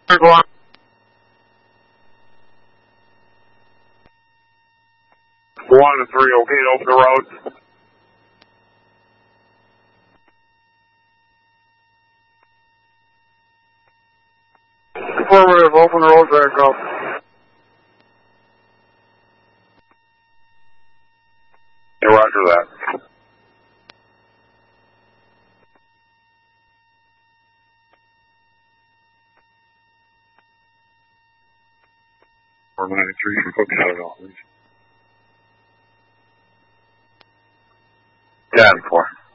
Go on. 1 to 3, okay, open the road. Affirmative, open the road back up. Yeah, roger that. Or 93, you can put me out of all these. Yeah, 4.